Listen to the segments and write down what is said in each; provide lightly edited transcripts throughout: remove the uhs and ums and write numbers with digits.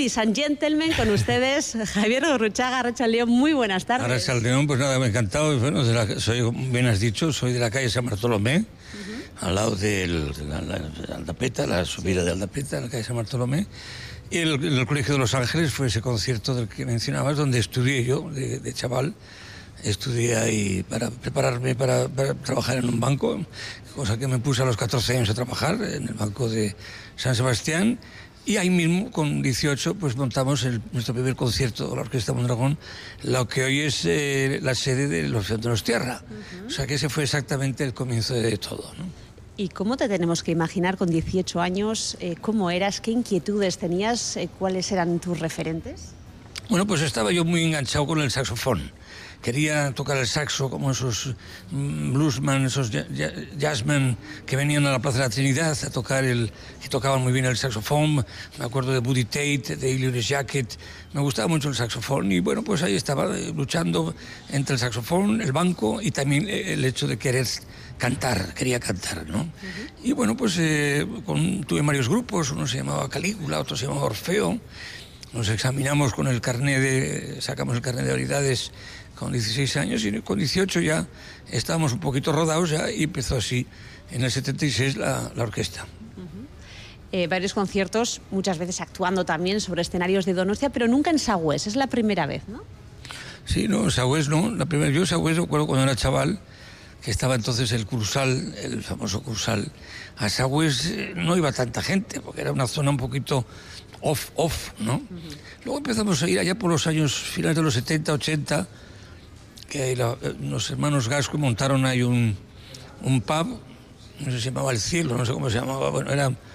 ladies and gentlemen, con ustedes, Javier Gurruchaga, Arratsaldeon, muy buenas tardes. Arratsaldeon, pues nada, me ha encantado. Bueno, soy, bien has dicho, soy de la calle San Bartolomé, al lado de la Aldapeta, la subida de Aldapeta, la calle San Bartolomé. Y el Colegio de Los Ángeles fue ese concierto del que mencionabas, donde estudié yo, de chaval. Estudié ahí para prepararme para trabajar en un banco, cosa que me puse a los 14 años a trabajar en el banco de San Sebastián. Y ahí mismo, con 18, pues montamos nuestro primer concierto de la Orquesta Mondragón, lo que hoy es la sede de los Orfeón Tierra. O sea que ese fue exactamente el comienzo de todo, ¿no? ¿Y cómo te tenemos que imaginar con 18 años? ¿Cómo eras? ¿Qué inquietudes tenías? ¿Cuáles eran tus referentes? Bueno, pues estaba yo muy enganchado con el saxofón. Quería tocar el saxo como esos bluesmen, esos jazzmen que venían a la Plaza de la Trinidad a tocar que tocaban muy bien el saxofón. Me acuerdo de Buddy Tate, de Illusionist Jacket. Me gustaba mucho el saxofón y bueno, pues ahí estaba luchando entre el saxofón, el banco y también el hecho de querer cantar, quería cantar, ¿no? Y bueno, pues tuve varios grupos, uno se llamaba Calígula, otro se llamaba Orfeo. Nos examinamos con el sacamos el carnet de habilidades con 16 años y con 18 ya estábamos un poquito rodados ya y empezó así en el 76 la orquesta. Varios conciertos, muchas veces actuando también sobre escenarios de Donostia, pero nunca en Sagüés, es la primera vez, ¿no? Sí, no, Sagüés no, yo Sagüés recuerdo cuando era chaval, que estaba entonces el Cursal, el famoso Cursal. A Sagüés no iba tanta gente, porque era una zona un poquito off, ¿no? Luego empezamos a ir allá por los años finales de los 70, 80, que los hermanos Gasco montaron ahí un pub, no sé si se llamaba El Cielo, no sé cómo se llamaba, bueno,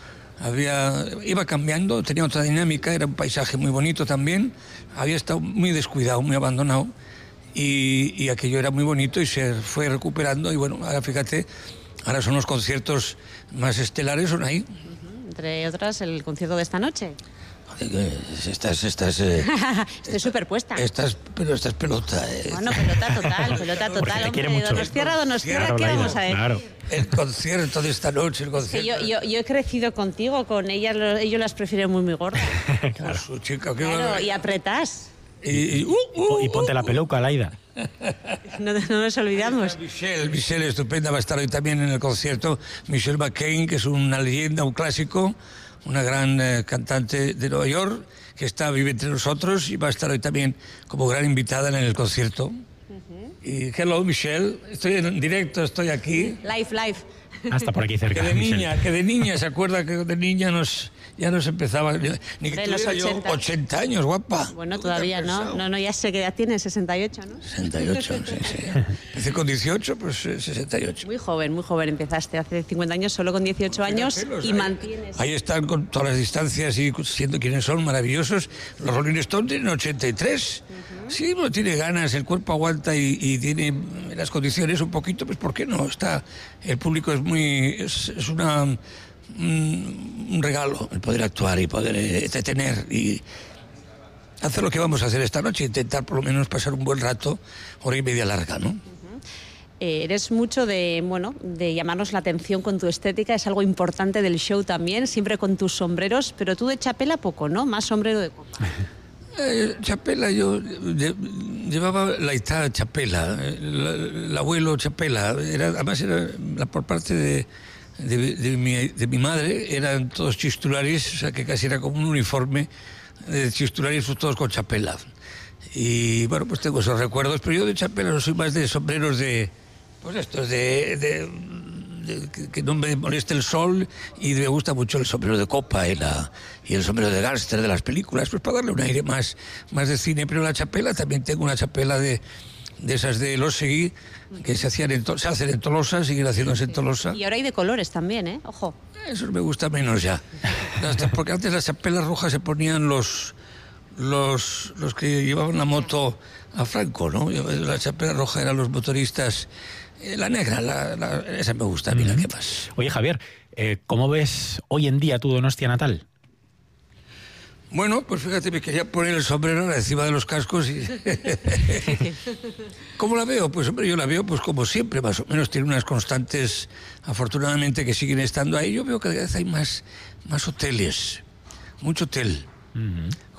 iba cambiando, tenía otra dinámica, era un paisaje muy bonito también, había estado muy descuidado, muy abandonado, y aquello era muy bonito y se fue recuperando, y bueno, ahora fíjate, ahora son los conciertos más estelares, son ahí. Entre otras, el concierto de esta noche. Estás Estoy superpuesta. Pero estás pelota. Bueno, pelota total. Te quiere mucho. Donostiarra, claro, ¿qué vamos a decir? Claro. El concierto de esta noche, el concierto. Yo he crecido contigo, con ellas, ellos las prefieren muy gordas. Claro. Su chica, claro, y apretás. Y ponte la peluca, Laida. No nos olvidamos. Michelle, estupenda, va a estar hoy también en el concierto. Michelle McCain, que es una leyenda, un clásico, una gran cantante de Nueva York, que vive entre nosotros y va a estar hoy también como gran invitada en el concierto. Y hello, Michelle, estoy en directo, estoy aquí. Live. Hasta por aquí cerca. Que de niña, ¿se acuerda que de niña ya nos empezaba? Ni que de los 80. 80 años, guapa. Bueno, todavía no. No, ya sé que ya tiene 68, ¿no? 68, sí. Empecé con 18, pues 68. Muy joven empezaste. Hace 50 años, solo con 18 años y mantienes. Ahí están con todas las distancias y siendo quienes son, maravillosos. Los Rolling Stones tienen 83. Sí, uno tiene ganas, el cuerpo aguanta y tiene las condiciones un poquito, pues ¿por qué no? El público es un regalo el poder actuar y poder entretener y hacer lo que vamos a hacer esta noche, intentar por lo menos pasar un buen rato, hora y media larga, ¿no? Eres mucho de llamarnos la atención con tu estética, es algo importante del show también, siempre con tus sombreros, pero tú de chapela poco, ¿no? Más sombrero de copa. Chapela, yo llevaba la hija chapela, el abuelo chapela, además era por parte de mi madre, eran todos chistulares, o sea que casi era como un uniforme de chistulares todos con chapela. Y bueno, pues tengo esos recuerdos, pero yo de chapela no soy más de sombreros pues estos que no me moleste el sol, y me gusta mucho el sombrero de copa y el sombrero de gángster de las películas, pues para darle un aire más de cine. Pero la chapela, también tengo una chapela de esas de Losegui que se hacen en Tolosa, siguen haciéndose en Tolosa. Y ahora hay de colores también, ¿eh? Ojo. Eso me gusta menos ya. Porque antes las chapelas rojas se ponían los que llevaban la moto a Franco, ¿no? La chapela roja eran los motoristas. La negra, esa me gusta a mí, la que más. Oye, Javier, ¿cómo ves hoy en día tu Donostia natal? Bueno, pues fíjate, me quería poner el sombrero encima de los cascos y... ¿Cómo la veo? Pues hombre, yo la veo pues como siempre, más o menos tiene unas constantes, afortunadamente, que siguen estando ahí. Yo veo que cada vez hay más hoteles, mucho hotel.